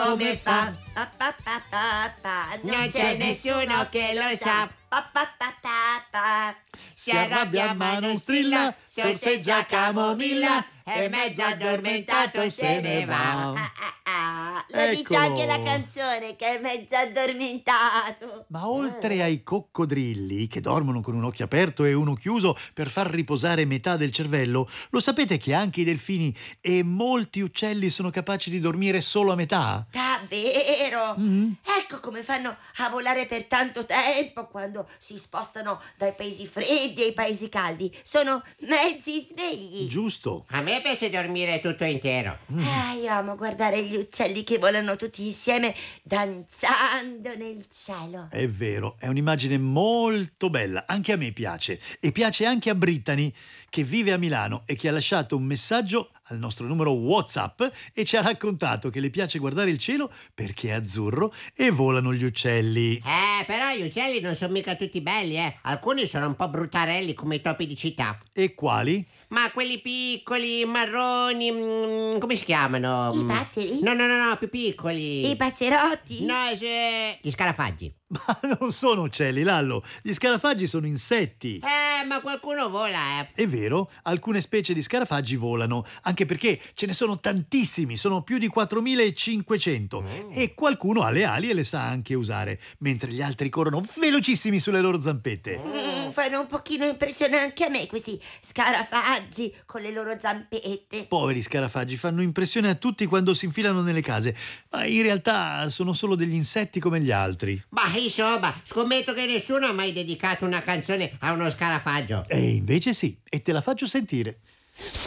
come fa. Non c'è nessuno che lo sa. Si arrabbia ma non strilla, sorseggia camomilla, è mezzo addormentato e se ne va. Lo dice Eccolo. anche la canzone che è mezzo addormentato. Ma oltre ai coccodrilli, che dormono con un occhio aperto e uno chiuso per far riposare metà del cervello, lo sapete che anche i delfini e molti uccelli sono capaci di dormire solo a metà? Davvero? Mm. Ecco come fanno a volare per tanto tempo quando si spostano dai paesi freddi ai paesi caldi. Sono mezzi svegli. Giusto. A me piace dormire tutto intero. Io amo guardare gli uccelli che volano tutti insieme danzando nel cielo. È vero, è un'immagine molto bella, anche a me piace. E piace anche a Brittany, che vive a Milano e che ha lasciato un messaggio al nostro numero WhatsApp e ci ha raccontato che le piace guardare il cielo perché è azzurro e volano gli uccelli. Però gli uccelli non sono mica tutti belli, Alcuni sono un po' bruttarelli come i topi di città. E quali? Ma quelli piccoli, marroni, come si chiamano? I passeri? No, più piccoli. I passerotti? No, gli scarafaggi. Ma non sono uccelli, Lallo. Gli scarafaggi sono insetti. Ma qualcuno vola, È vero, alcune specie di scarafaggi volano, anche perché ce ne sono tantissimi, sono più di 4500 e qualcuno ha le ali e le sa anche usare, mentre gli altri corrono velocissimi sulle loro zampette. Fanno un pochino impressione anche a me questi scarafaggi con le loro zampette. Poveri scarafaggi, fanno impressione a tutti quando si infilano nelle case, ma in realtà sono solo degli insetti come gli altri. Ma insomma, scommetto che nessuno ha mai dedicato una canzone a uno scarafaggio. E invece sì, e te la faccio sentire.